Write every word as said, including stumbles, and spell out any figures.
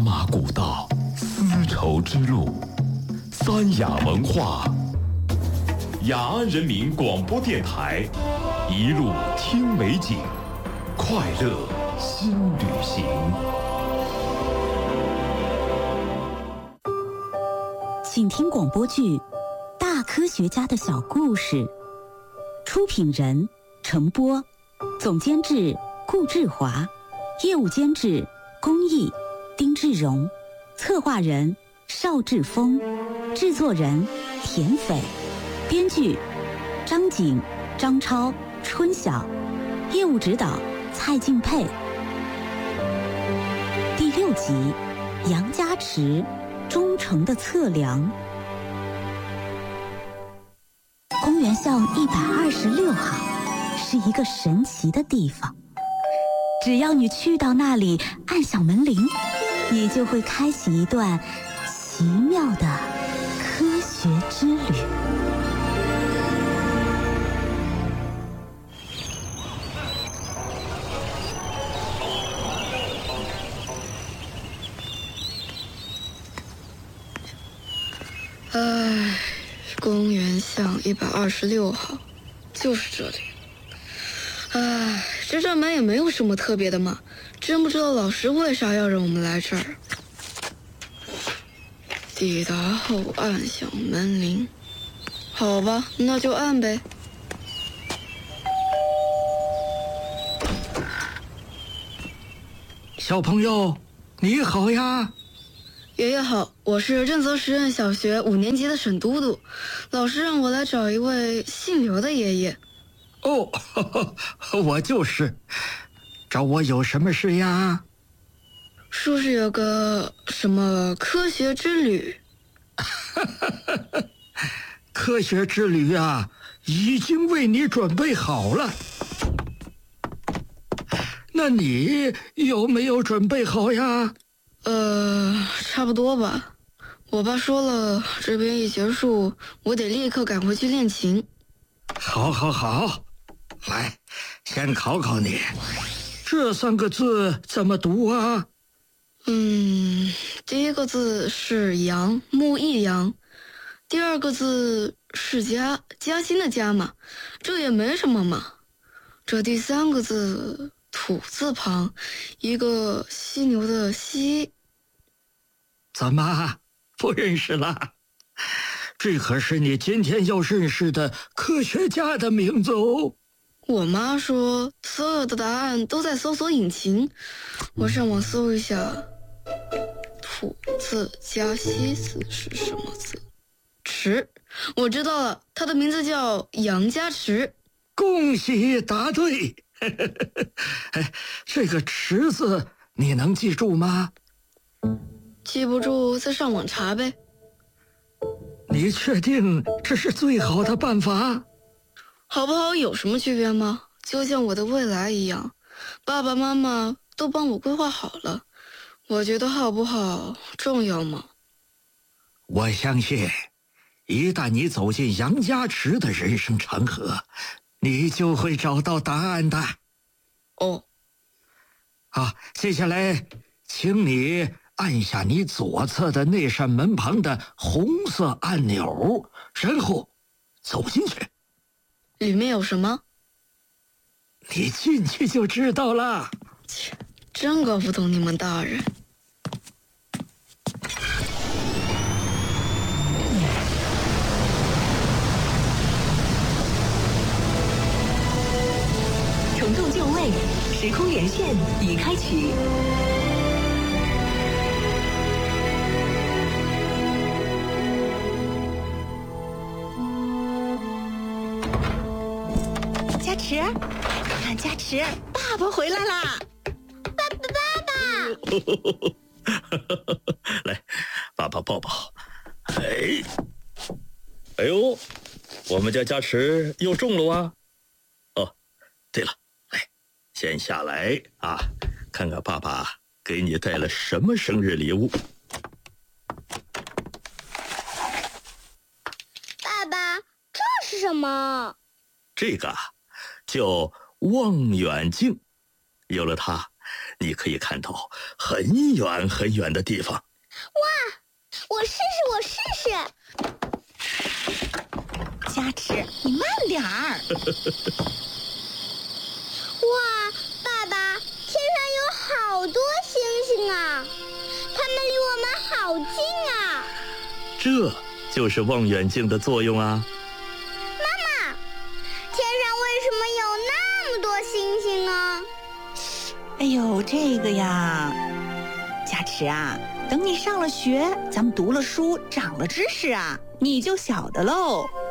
马古道，丝绸之路，三雅文化，雅安人民广播电台，一路听美景，快乐新旅行。 请听广播剧《大科学家的小故事》，出品人陈波，总监制顾志华，业务监制龚毅、丁志荣，策划人邵志峰，制作人田斐，编剧张景、张超、春晓，业务指导蔡敬佩。第六集，杨家池忠诚的测量。公园巷一百二十六号是一个神奇的地方，只要你去到那里，按响门铃，你就会开启一段奇妙的科学之旅。 唉，公园巷一百二十六号，就是这里。唉，这扇门也没有什么特别的嘛，真不知道老师为啥要让我们来这儿。抵达后按响门铃，好吧，那就按呗。 小朋友，你好呀。 爷爷好，我是正泽实验小学五年级的沈嘟嘟，老师让我来找一位姓刘的爷爷。 哦，呵呵，我就是，找我有什么事呀？ 说是有个什么科学之旅。 科学之旅啊，已经为你准备好了。那你有没有准备好呀？ 呃，差不多吧。我爸说了，这边一结束，我得立刻赶回去练琴。 好，好，好，来，先考考你，这三个字怎么读啊？ 嗯，第一个字是杨，木易杨。第二个字是加，加薪的加嘛，这也没什么嘛。这第三个字土字旁，一个犀牛的犀。 怎么不认识了？这可是你今天要认识的科学家的名字哦。 我妈说所有的答案都在搜索引擎，我上网搜一下，土字加西字是什么字？池，我知道了，他的名字叫杨家池。 恭喜答对。哎，这个池字你能记住吗？ 记不住再上网查呗。 你确定这是最好的办法？ 好不好有什么区别吗？就像我的未来一样，爸爸妈妈都帮我规划好了，我觉得好不好重要吗？ 我相信一旦你走进杨家池的人生长河，你就会找到答案的。 哦， 好，接下来请你按下你左侧的那扇门旁的红色按钮，然后走进去。 里面有什么？ 你进去就知道了。 切，真搞不懂你们大人。 重动就位，时空连线已开启。 加持，看加持，爸爸回来啦！爸爸，爸爸！来，爸爸抱抱。哎，哎呦，我们家加持又中了哇！哦，对了，来，先下来啊，看看爸爸给你带了什么生日礼物。 爸爸，这是什么？ 这个啊，叫望远镜，有了它， 你可以看到很远很远的地方。 哇，我试试，我试试。 加持，你慢点儿。 哇，爸爸，天上有好多星星啊，它们离我们好近啊。 这就是望远镜的作用啊。 妈妈，天上为什么有那么多星星呢？ 哎呦，这个呀，加持啊，等你上了学，咱们读了书，长了知识啊，你就晓得喽。